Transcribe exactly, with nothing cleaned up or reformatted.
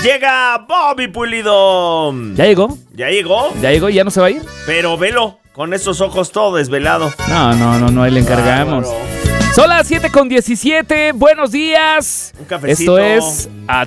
Llega Bobby Pulido. ¿Ya llegó? ¿Ya llegó? ¿Ya llegó y ya no se va a ir? Pero velo, con esos ojos todo desvelado. No, no, no, no, ahí le encargamos. Bárbaro. Son las siete con diecisiete. Buenos días. Un cafecito. Esto es